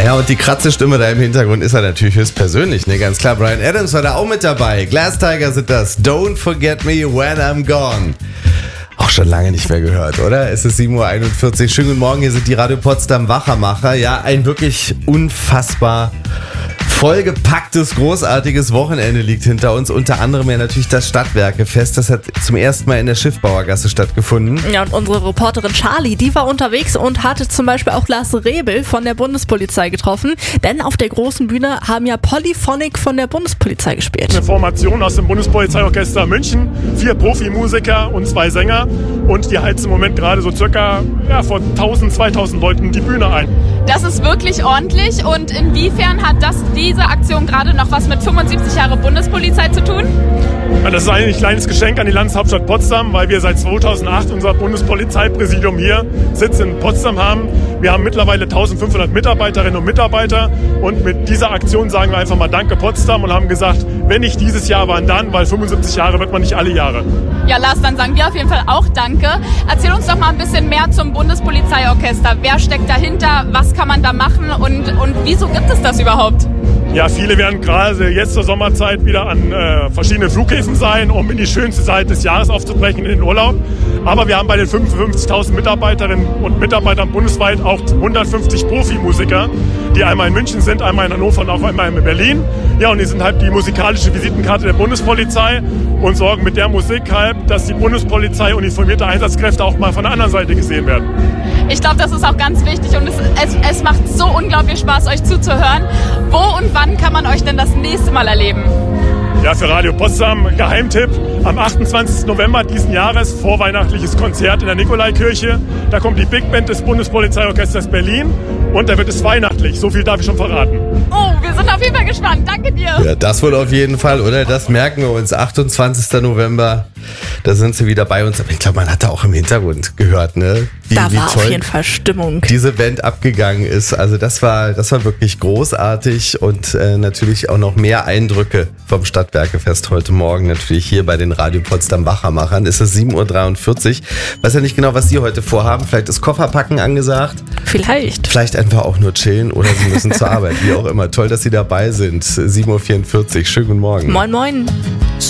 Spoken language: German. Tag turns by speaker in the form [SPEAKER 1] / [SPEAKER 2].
[SPEAKER 1] Ja, und die kratze Stimme da im Hintergrund ist er natürlich höchstpersönlich, ne? Ganz klar. Bryan Adams war da auch mit dabei. Glass Tiger sind das. Don't forget me when I'm gone. Auch schon lange nicht mehr gehört, oder? Es ist 7.41 Uhr. Schönen guten Morgen, hier sind die Radio Potsdam Wachermacher. Ja, ein wirklich unfassbar vollgepacktes, großartiges Wochenende liegt hinter uns. Unter anderem ja natürlich das Stadtwerkefest. Das hat zum ersten Mal in der Schiffbauergasse stattgefunden.
[SPEAKER 2] Ja, und unsere Reporterin Charlie, die war unterwegs und hatte zum Beispiel auch Lars Rebel von der Bundespolizei getroffen. Denn auf der großen Bühne haben ja Polyphonic von der Bundespolizei gespielt.
[SPEAKER 3] Eine Formation aus dem Bundespolizeiorchester München, 4 Profimusiker und 2 Sänger. Und die heizen im Moment gerade so circa vor 1000, 2000 Leuten die Bühne ein.
[SPEAKER 4] Das ist wirklich ordentlich. Und inwiefern hat diese Aktion gerade noch was mit 75 Jahre Bundespolizei zu tun?
[SPEAKER 3] Ja, das ist eigentlich ein kleines Geschenk an die Landeshauptstadt Potsdam, weil wir seit 2008 unser Bundespolizeipräsidium hier Sitz in Potsdam haben. Wir haben mittlerweile 1500 Mitarbeiterinnen und Mitarbeiter und mit dieser Aktion sagen wir einfach mal Danke Potsdam und haben gesagt, wenn nicht dieses Jahr, wann dann, weil 75 Jahre wird man nicht alle Jahre.
[SPEAKER 4] Ja, Lars, dann sagen wir auf jeden Fall auch Danke. Erzähl uns doch mal ein bisschen mehr zum Bundespolizeiorchester. Wer steckt dahinter? Was kann man da machen und wieso gibt es das überhaupt?
[SPEAKER 3] Ja, viele werden gerade jetzt zur Sommerzeit wieder an verschiedenen Flughäfen sein, um in die schönste Zeit des Jahres aufzubrechen, in den Urlaub. Aber wir haben bei den 55.000 Mitarbeiterinnen und Mitarbeitern bundesweit auch 150 Profimusiker, die einmal in München sind, einmal in Hannover und auch einmal in Berlin. Ja, und die sind halt die musikalische Visitenkarte der Bundespolizei und sorgen mit der Musik halt, dass die Bundespolizei uniformierte Einsatzkräfte auch mal von der anderen Seite gesehen werden.
[SPEAKER 4] Ich glaube, das ist auch ganz wichtig und es macht so unglaublich Spaß, euch zuzuhören. Wo und wann kann man euch denn das nächste Mal erleben?
[SPEAKER 3] Ja, für Radio Potsdam, Geheimtipp, am 28. November diesen Jahres, vorweihnachtliches Konzert in der Nikolaikirche. Da kommt die Big Band des Bundespolizeiorchesters Berlin und da wird es weihnachtlich. So viel darf ich schon verraten.
[SPEAKER 4] Oh, wir sind auf jeden Fall gespannt. Danke dir.
[SPEAKER 1] Ja, das wohl auf jeden Fall, oder? Das merken wir uns. 28. November, da sind sie wieder bei uns. Aber ich glaube, man hat da auch im Hintergrund gehört, ne?
[SPEAKER 2] Da war auf jeden Fall Stimmung.
[SPEAKER 1] Diese Band abgegangen ist. Also das war wirklich großartig und natürlich auch noch mehr Eindrücke vom Stadtwerkefest heute Morgen. Natürlich hier bei den Radio Potsdam Wachermachern. Es ist 7.43 Uhr. Weiß ja nicht genau, was Sie heute vorhaben. Vielleicht ist Kofferpacken angesagt. Vielleicht einfach auch nur chillen oder Sie müssen zur Arbeit. Wie auch immer. Toll, dass Sie dabei sind. 7.44 Uhr. Schönen guten Morgen.
[SPEAKER 2] Moin, moin.